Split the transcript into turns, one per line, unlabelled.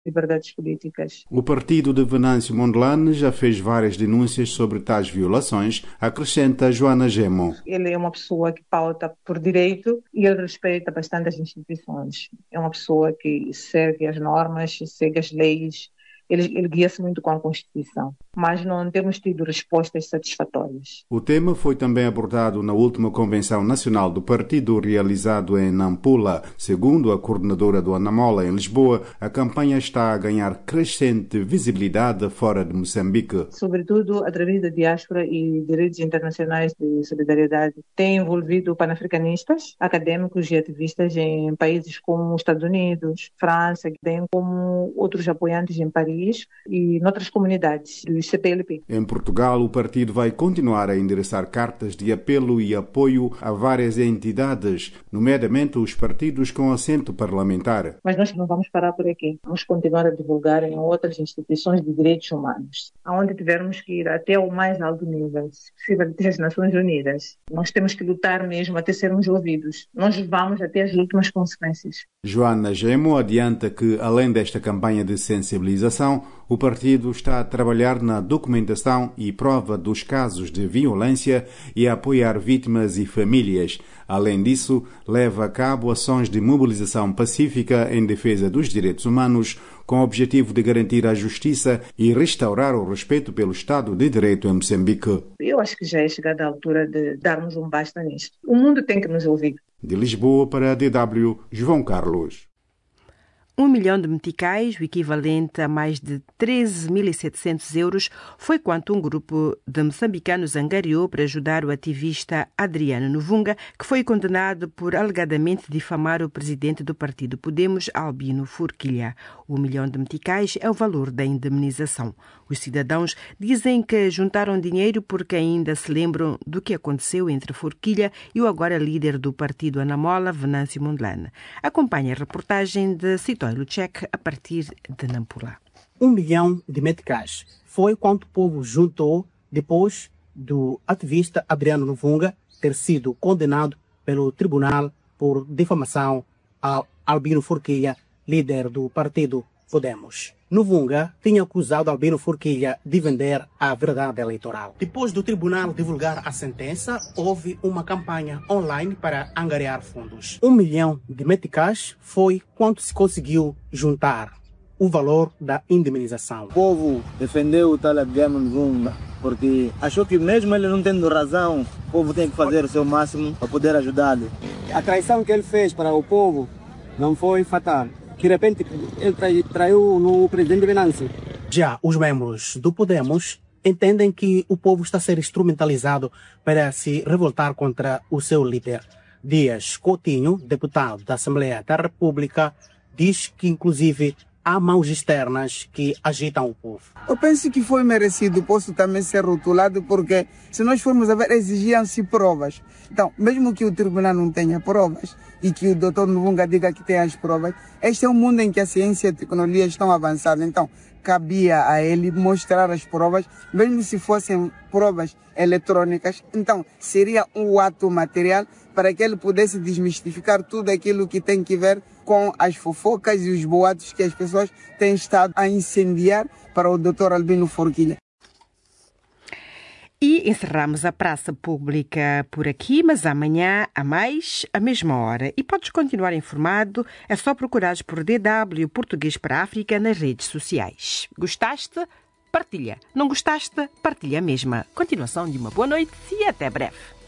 liberdades políticas.
O partido de Venâncio Mondlane já fez várias denúncias sobre tais violações, acrescenta Joana Gemo.
Ele é uma pessoa que pauta por direito e ele respeita bastante as instituições. É uma pessoa que segue as normas, segue as leis. Ele guia-se muito com a Constituição, mas não temos tido respostas satisfatórias.
O tema foi também abordado na última Convenção Nacional do Partido, realizado em Nampula. Segundo a coordenadora do Anamola, em Lisboa, a campanha está a ganhar crescente visibilidade fora de Moçambique.
Sobretudo através da diáspora e de redes internacionais de solidariedade. Tem envolvido panafricanistas, acadêmicos e ativistas em países como os Estados Unidos, França, bem como outros apoiantes em Paris e noutras comunidades do CPLP.
Em Portugal, o partido vai continuar a endereçar cartas de apelo e apoio a várias entidades, nomeadamente os partidos com assento parlamentar.
Mas nós não vamos parar por aqui. Vamos continuar a divulgar em outras instituições de direitos humanos, aonde tivermos que ir até o mais alto nível, se possível até as Nações Unidas. Nós temos que lutar mesmo até sermos ouvidos. Nós vamos até as últimas consequências.
Joana Gemo adianta que, além desta campanha de sensibilização, o partido está a trabalhar na documentação e prova dos casos de violência e a apoiar vítimas e famílias. Além disso, leva a cabo ações de mobilização pacífica em defesa dos direitos humanos, com o objetivo de garantir a justiça e restaurar o respeito pelo Estado de Direito em Moçambique.
Eu acho que já é chegada a altura de darmos um basta nisto. O mundo tem que nos ouvir.
De Lisboa para a DW, João Carlos.
1 milhão de meticais, o equivalente a mais de 13.700 euros, foi quanto um grupo de moçambicanos angariou para ajudar o ativista Adriano Novunga, que foi condenado por alegadamente difamar o presidente do partido Podemos, Albino Forquilha. 1 milhão de meticais é o valor da indemnização. Os cidadãos dizem que juntaram dinheiro porque ainda se lembram do que aconteceu entre Forquilha e o agora líder do partido Anamola, Venâncio Mondlane. Acompanhe a reportagem de Citói Lucek a partir de Nampula.
1 milhão de meticais foi quanto o povo juntou depois do ativista Adriano Novunga ter sido condenado pelo tribunal por difamação ao Albino Forquilha, líder do partido Podemos. Novunga tinha acusado Albino Forquilha de vender a verdade eleitoral. Depois do tribunal divulgar a sentença, houve uma campanha online para angariar fundos. 1 milhão de meticais foi quanto se conseguiu juntar o valor da indemnização.
O povo defendeu o tal Adriano Novunga porque achou que mesmo ele não tendo razão, o povo tem que fazer o seu máximo para poder ajudá-lo.
A traição que ele fez para o povo não foi fatal. De repente, ele traiu no presidente Venâncio.
Já os membros do Podemos entendem que o povo está a ser instrumentalizado para se revoltar contra o seu líder. Dias Coutinho, deputado da Assembleia da República, diz que, inclusive, há mãos externas que agitam o povo.
Eu penso que foi merecido, posso também ser rotulado, porque se nós formos a ver, exigiam-se provas. Então, mesmo que o tribunal não tenha provas e que o doutor Novunga diga que tem as provas, este é um mundo em que a ciência e a tecnologia estão avançadas. Então, cabia a ele mostrar as provas, mesmo se fossem provas eletrônicas. Então, seria um ato material para que ele pudesse desmistificar tudo aquilo que tem que ver com as fofocas e os boatos que as pessoas têm estado a incendiar para o Dr. Albino Forquilha.
E encerramos a praça pública por aqui, mas amanhã a mais, à mesma hora. E podes continuar informado, é só procurares por DW Português para a África nas redes sociais. Gostaste? Partilha. Não gostaste? Partilha a mesma. Continuação de uma boa noite e até breve.